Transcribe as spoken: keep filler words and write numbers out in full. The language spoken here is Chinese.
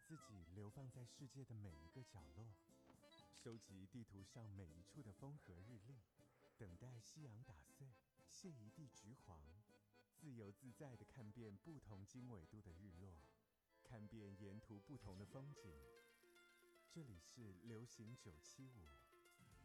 自己流放在世界的每一个角落，收集地图上每一处的风和日丽，等待夕阳打碎，卸一地橘黄，自由自在地看遍不同经纬度的日落，看遍沿途不同的风景。这里是流行九七五。